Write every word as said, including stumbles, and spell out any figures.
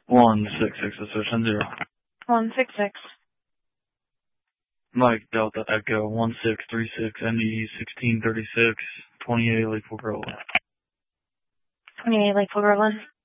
One six six assertion zero. One six six. Mike Delta Echo one six three six N D sixteen thirty six twenty eight Lakeville Groveland. Twenty eight Lakeville Groveland.